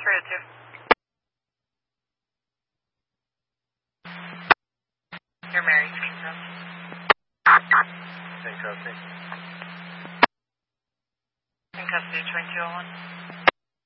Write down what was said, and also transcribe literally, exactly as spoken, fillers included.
three oh two. You're married, Kingsville. In custody. In custody, twenty-two oh one.